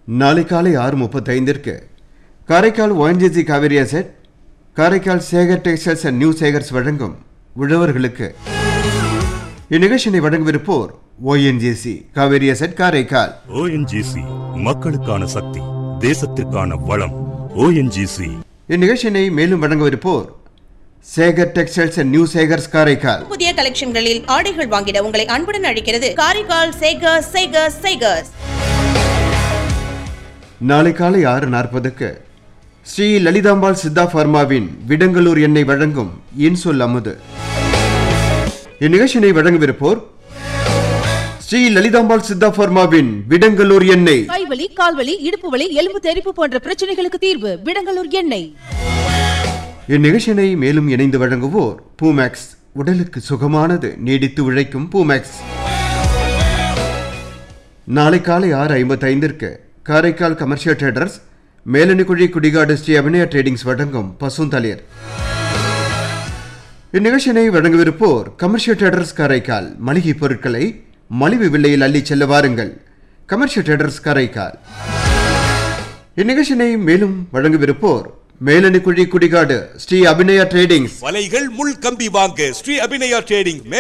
நாளை காலை 6:35 Karaikal ONGC Kaveri asset, Karaikal Sekar textiles and new Sekar's வழங்கும் உழவர்களுக்கு. இந்நிகழ்ச்சியை வழங்கவிருப்போர் ONGC Kaveri asset, Karaikal. ONGC மக்களுக்கான சக்தி, தேசத்திற்கான வளம். ONGC. இந்நிகழ்ச்சியை மேலும் வழங்கவிருப்போர் Sekar textiles and new Sekar's, Karaikal. புதிய கலெக்ஷன்களில் ஆடைகள் வாங்கிட உங்களை அன்புடன் அழைக்கிறது காரைக்கால் சேகர்ஸ் சேகர்ஸ் சேகர்ஸ். நாளை காலை 6:40 ஸ்ரீ லலிதாம்பாள் சித்தா பார்மாவின் விடங்கலூர் எண்ணெய் வழங்கும் இன்சொல் அமுது. இந்நிகழ்ச்சியை வழங்கவிருப்போர் ஸ்ரீ லலிதாம்பாள் சித்தா பார்மாவின் விடங்கலூர் எண்ணெய். கைவலி, கால்வலி, இடுப்பு வலி, எலும்பு தெறிப்பு போன்ற பிரச்சனைகளுக்கு தீர்வு விடங்கலூர் எண்ணெய். இந்நிகழ்ச்சியை மேலும் இணைந்து வழங்குவோர் பூமேக்ஸ், உடலுக்கு சுகமானது, நீடித்து உழைக்கும் பூமேக்ஸ். நாளை காலை 6:55 Karaikal commercial traders, Melanikuzhi, Kudikadu Sri Abhinaya tradings வழங்கும் பசுந்தளிர். இந்நிகழ்ச்சியை வழங்கவிருப்போர் கமர்ஷியல் ட்ரேடர்ஸ், காரைக்கால். மளிகை பொருட்களை மலிவு விலையில் அள்ளி செல்ல வாருங்கள், கமர்ஷியல் ட்ரேடர்ஸ், காரைக்கால். இந்நிகழ்ச்சியை மேலும் வழங்கவிருப்போர் மேலணிக்குழி, குடிகாடு ஸ்ரீ அபிநயா ட்ரேடிங்ஸ். வலைகள், முள் கம்பி வாங்க ஸ்ரீ அபிநயா ட்ரேடிங்.